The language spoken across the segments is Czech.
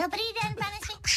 Dobrý den, pane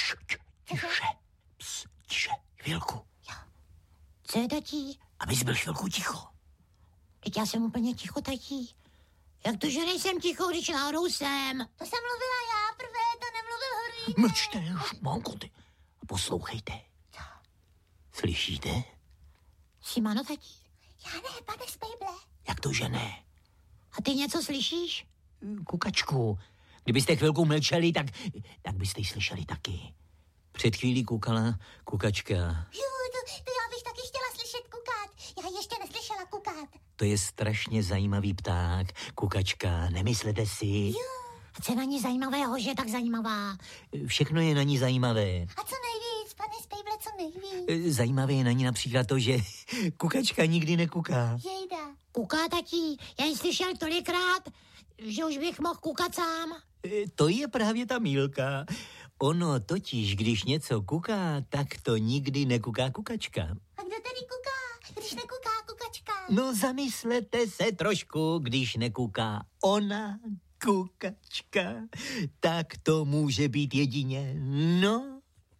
Tiše, chvilku. Jo. Co je, tatí? Abys byl chvilku ticho. Teď já jsem úplně ticho, tatí. Jak to, že nejsem ticho, když náhodou jsem? To jsem mluvila já prvé, to nemluvil Hořínek. Mlčte, šmankoty. A poslouchejte. Co? Slyšíte? Simano, tatí? Já ne, pane Spejble. Jak to, že ne? A ty něco slyšíš? Kukačku, kdybyste chvilku mlčeli, tak byste ji slyšeli taky. Před chvílí kukala kukačka. Jo, to já bych taky chtěla slyšet kukat. Já ještě neslyšela kukat. To je strašně zajímavý pták, kukačka, nemyslete si? Jo. A co je na ní zajímavého, že je tak zajímavá? Všechno je na ní zajímavé. A co nejvíc, pane Spejble, co nejvíc? Zajímavé je na ní například to, že kukačka nikdy nekuká. Jejda. Kuká, tatí, já ji slyšel tolikrát, že už bych mohl kukat sám. To je právě ta mýlka. Ono totiž, když něco kuká, tak to nikdy nekuká kukačka. A kdo tedy kuká, když nekuká kukačka? No zamyslete se trošku, když nekuká ona, kukačka, tak to může být jedině, no.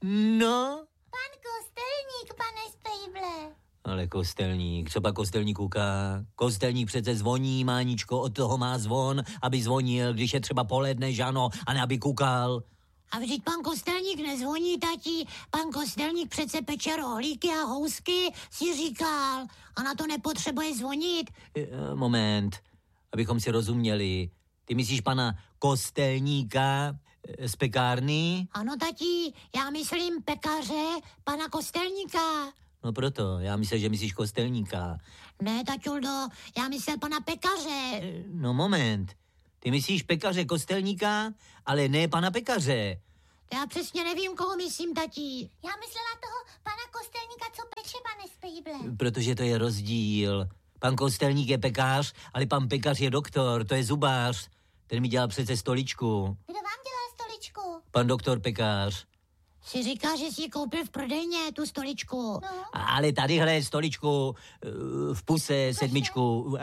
Pan Kostelník, pane Spejble. Ale kostelník, co pak kostelník kuká? Kostelník přece zvoní, Máničko, od toho má zvon, aby zvonil, když je třeba poledne, že ano, a ne aby kukal. A vždyť pan Kostelník nezvoní, tatí. Pan Kostelník přece peče rohlíky a housky, si říkal. A na to nepotřebuje zvonit. Moment, abychom si rozuměli. Ty myslíš pana Kostelníka z pekárny? Ano, tatí, já myslím pekaře pana Kostelníka. No proto, já myslím, že myslíš kostelníka. Ne, taťuldo, já myslel pana pekaře. No moment, ty myslíš pekaře kostelníka, ale ne pana pekaře. Já přesně nevím, koho myslím, tatí. Já myslela toho pana Kostelníka, co peče, pane Spejble. Protože to je rozdíl. Pan kostelník je pekář, ale pan pekař je doktor, to je zubář. Ten mi dělal přece stoličku. Kdo vám dělal stoličku? Pan doktor pekář. Si říká, že si ji koupil v prodejně, tu stoličku. No. Ale tadyhle stoličku v puse, sedmičku.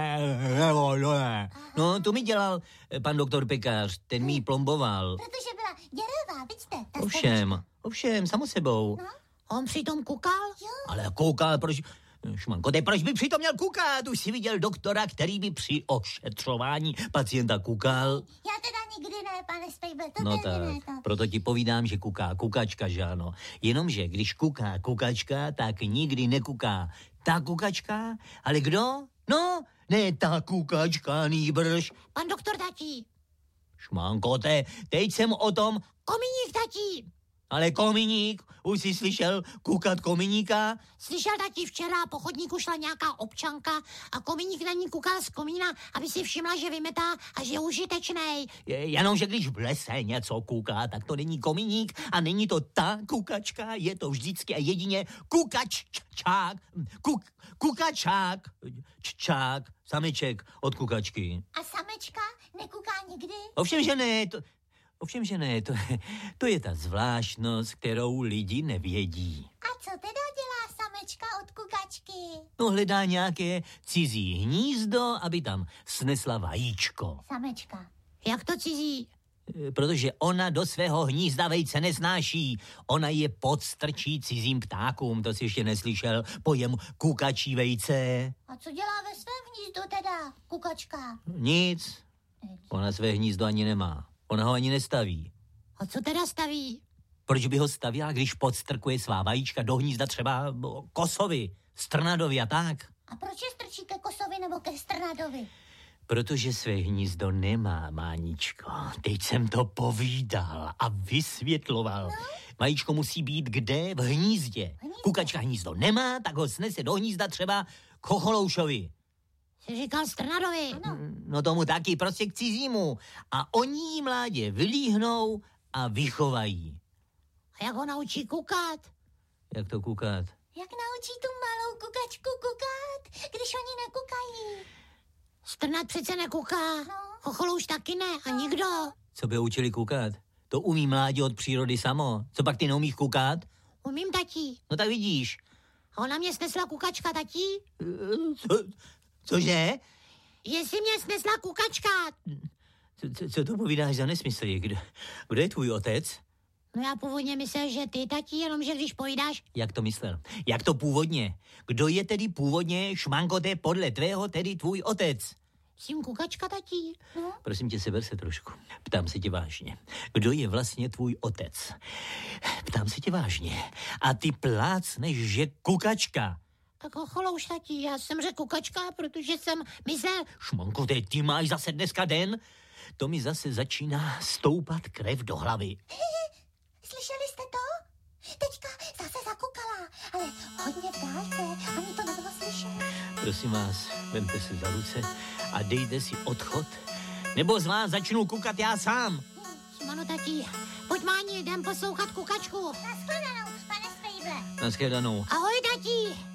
No, to mi dělal pan doktor pekař, ten mi ji plomboval. Protože byla děravá, vidíte? Ovšem, samo sebou. No. On přitom kukal? Jo. Ale koukal, proč... Šmankote, proč by přitom měl kukat? Už si viděl doktora, který by při ošetřování pacienta kukal? Já teda nikdy ne, pane Spejble, to no tak, ne to. Proto ti povídám, že kuká kukačka, že ano. Jenomže, když kuká kukačka, tak nikdy nekuká ta kukačka, ale kdo? No, ne ta kukačka, nýbrž. Pan doktor, tatí. Šmankote, teď jsem o tom... Kominík, tatí. Ale kominík, už jsi slyšel kukat kominíka? Slyšel, tatí, včera po chodníku šla nějaká občanka a kominík na ní kukal z komína, aby si všimla, že vymetá a že je užitečnej. Jenomže když v lese něco kuká, tak to není kominík a není to ta kukačka, je to vždycky a jedině kukačák, čák, sameček od kukačky. A samečka nekuká nikdy? Ovšem, že ne, to je ta zvláštnost, kterou lidi nevědí. A co teda dělá samečka od kukačky? No, hledá nějaké cizí hnízdo, aby tam snesla vajíčko. Samečka. Jak to cizí? Protože ona do svého hnízda vejce nesnáší. Ona je podstrčí cizím ptákům, to si ještě neslyšel, pojem kukačí vejce. A co dělá ve svém hnízdu teda, kukačka? Nic. Ona své hnízdo ani nemá. Ona ho ani nestaví. A co teda staví? Proč by ho stavěla, když podstrkuje svá vajíčka do hnízda třeba kosovi, strnadovi a tak? A proč je strčí ke kosovi nebo ke strnadovi? Protože své hnízdo nemá, Máničko. Teď jsem to povídal a vysvětloval. No? Vajíčko musí být kde? V hnízdě. Kukačka hnízdo nemá, tak ho snese do hnízda třeba k chocholoušovi. Jsi říkal strnadovi. Ano. No tomu taky, prostě k cizímu. A oni jí mládě vylíhnou a vychovají. A jak ho naučí kukat? Jak to kukat? Jak naučí tu malou kukačku kukat, když oni nekukají? Strnat přece nekuká. No. Chocholouš taky ne a nikdo. Co by učili kukat? To umí mládě od přírody samo. Co pak ty neumíš kukat? Umím, tatí. No tak vidíš. A ona mě snesla kukačka, tatí? Cože? Jestli mě snesla kukačka. Co to povídáš za nesmysly? Kdo je tvůj otec? No já původně myslel, že ty, tati, jenomže když pojídáš... Jak to myslel? Jak to původně? Kdo je tedy původně, šmankote, podle tvého tedy tvůj otec? Jsem kukačka, tati. No? Prosím tě, seber se trošku. Ptám se tě vážně. Kdo je vlastně tvůj otec? Ptám se tě vážně. A ty plácneš, že kukačka. Tak cholouš, tati, já jsem řekl kukačka, protože jsem myslel... Šmankote, ty máš zase dneska den? To mi zase začíná stoupat krev do hlavy. Slyšeli jste to? Teďka zase zakukala, ale hodně v dálce, ani to nebylo slyšet. Prosím vás, vemte se za ruce a dejte si odchod, nebo z vás začnu kukat já sám. Šmano, tati, pojď, Máni, jdem poslouchat kukačku. Naschledanou, pane Svejble. Naschledanou. Ahoj, tati.